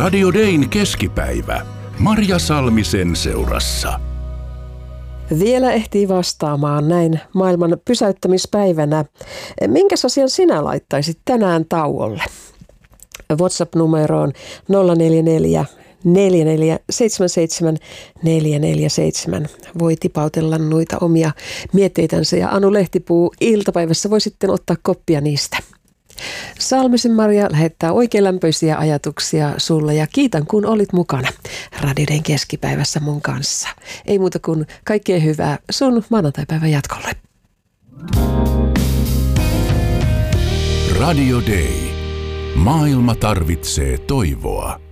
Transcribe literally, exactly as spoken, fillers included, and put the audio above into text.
Radio Dayn keskipäivä. Marja Salmisen seurassa. Vielä ehtii vastaamaan näin maailman pysäyttämispäivänä. Minkäs asian sinä laittaisit tänään tauolle? WhatsApp-numeroon nolla neljä neljä neljä neljä seitsemän seitsemän neljä neljä seitsemän. Voi tipautella noita omia mietteitänsä ja Anu Lehtipuu iltapäivässä voi sitten ottaa koppia niistä. Salmisen Marja lähettää oikein lämpöisiä ajatuksia sulle ja kiitän kun olit mukana Radio Dayn keskipäivässä mun kanssa. Ei muuta kuin kaikkea hyvää sun maanantaipäivän jatkolle. Radio Day. Maailma tarvitsee toivoa.